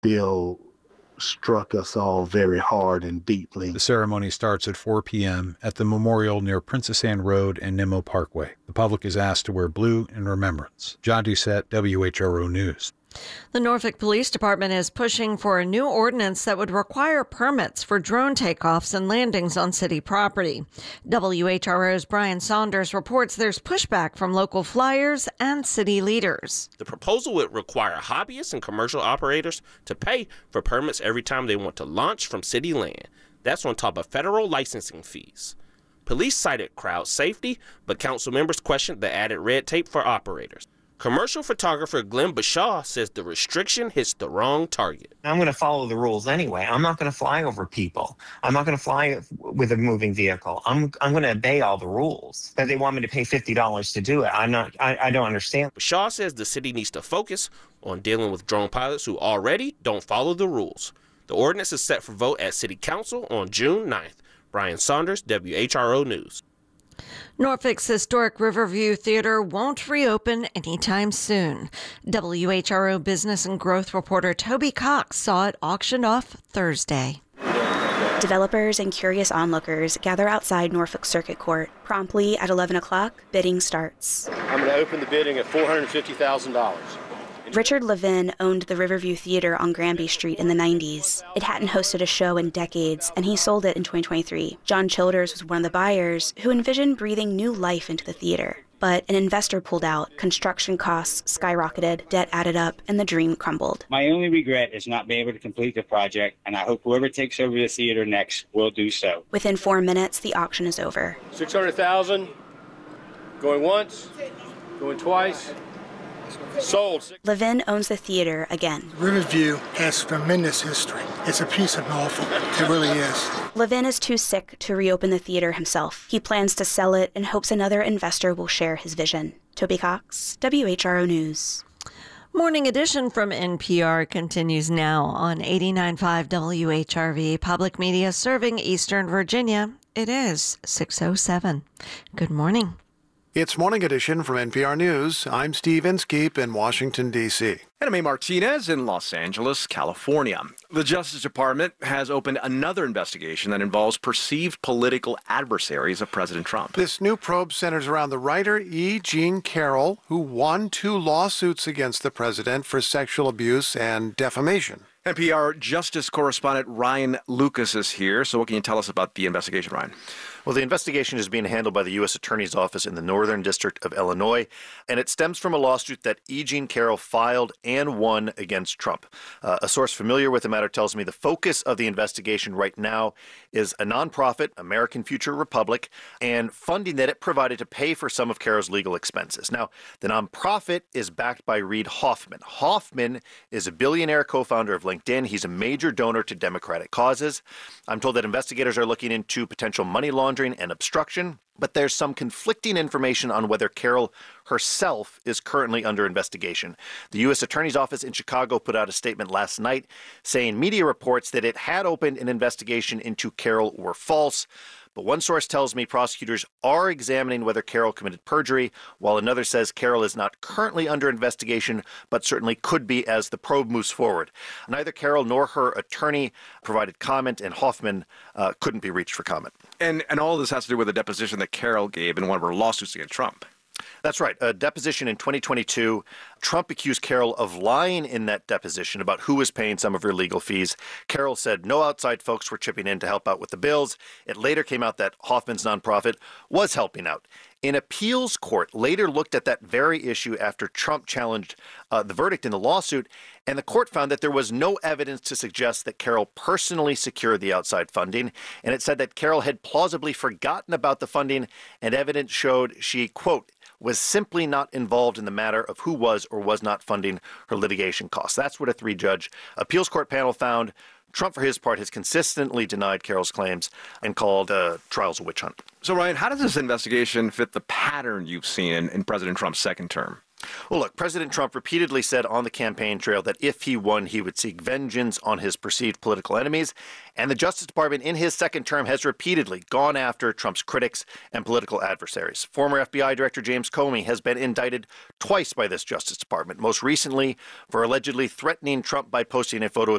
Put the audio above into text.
bill struck us all very hard and deeply. The ceremony starts at 4 p.m. at the memorial near Princess Anne Road and Nimmo Parkway. The public is asked to wear blue in remembrance. John Doucette, WHRO News. The Norfolk Police Department is pushing for a new ordinance that would require permits for drone takeoffs and landings on city property. WHRO's Brian Saunders reports there's pushback from local flyers and city leaders. The proposal would require hobbyists and commercial operators to pay for permits every time they want to launch from city land. That's on top of federal licensing fees. Police cited crowd safety, but council members questioned the added red tape for operators. Commercial photographer Glenn Bashaw says the restriction hits the wrong target. I'm going to follow the rules anyway. I'm not going to fly over people. I'm not going to fly with a moving vehicle. I'm going to obey all the rules. But they want me to pay $50 to do it. I don't understand. Bashaw says the city needs to focus on dealing with drone pilots who already don't follow the rules. The ordinance is set for vote at City Council on June 9th. Brian Saunders, WHRO News. Norfolk's historic Riverview Theater won't reopen anytime soon. WHRO business and growth reporter Toby Cox saw it auctioned off Thursday. Developers and curious onlookers gather outside Norfolk Circuit Court. Promptly at 11 o'clock, bidding starts. I'm going to open the bidding at $450,000. Richard Levin owned the Riverview Theater on Granby Street in the 90s. It hadn't hosted a show in decades, and he sold it in 2023. John Childers was one of the buyers who envisioned breathing new life into the theater. But an investor pulled out, construction costs skyrocketed, debt added up, and the dream crumbled. My only regret is not being able to complete the project, and I hope whoever takes over the theater next will do so. Within 4 minutes, the auction is over. $600,000, going once, going twice. Sold. Levin owns the theater again. Riverview has tremendous history. It's a piece of Norfolk. It really is. Levin is too sick to reopen the theater himself. He plans to sell it and hopes another investor will share his vision. Toby Cox, WHRO News. Morning Edition from NPR continues now on 89.5 WHRV, public media serving Eastern Virginia. It is 6:07. Good morning. It's Morning Edition from NPR News. I'm Steve Inskeep in Washington, D.C. And I'm A. Martinez in Los Angeles, California. The Justice Department has opened another investigation that involves perceived political adversaries of President Trump. This new probe centers around the writer E. Jean Carroll, who won 2 lawsuits against the president for sexual abuse and defamation. NPR Justice correspondent Ryan Lucas is here. So what can you tell us about the investigation, Ryan? Well, the investigation is being handled by the U.S. Attorney's Office in the Northern District of Illinois, and it stems from a lawsuit that E. Jean Carroll filed and won against Trump. A source familiar with the matter tells me the focus of the investigation right now is a nonprofit, American Future Republic, and funding that it provided to pay for some of Carroll's legal expenses. Now, the nonprofit is backed by Reid Hoffman. Hoffman is a billionaire co-founder of LinkedIn. He's a major donor to Democratic causes. I'm told that investigators are looking into potential money laundering and obstruction, but there's some conflicting information on whether Carroll herself is currently under investigation. The U.S. Attorney's Office in Chicago put out a statement last night saying media reports that it had opened an investigation into Carroll were false. But one source tells me prosecutors are examining whether Carroll committed perjury, while another says Carroll is not currently under investigation, but certainly could be as the probe moves forward. Neither Carroll nor her attorney provided comment, and Hoffman couldn't be reached for comment. And all of this has to do with a deposition that Carroll gave in one of her lawsuits against Trump. That's right. A deposition in 2022. Trump accused Carroll of lying in that deposition about who was paying some of her legal fees. Carroll said no outside folks were chipping in to help out with the bills. It later came out that Hoffman's nonprofit was helping out. An appeals court later looked at that very issue after Trump challenged the verdict in the lawsuit, and the court found that there was no evidence to suggest that Carroll personally secured the outside funding, and it said that Carroll had plausibly forgotten about the funding, and evidence showed she, quote, was simply not involved in the matter of who was or was not funding her litigation costs. That's what a 3-judge appeals court panel found. Trump, for his part, has consistently denied Carroll's claims and called trials a witch hunt. So, Ryan, how does this investigation fit the pattern you've seen in President Trump's second term? Well, look, President Trump repeatedly said on the campaign trail that if he won, he would seek vengeance on his perceived political enemies. And the Justice Department in his second term has repeatedly gone after Trump's critics and political adversaries. Former FBI Director James Comey has been indicted twice by this Justice Department, most recently for allegedly threatening Trump by posting a photo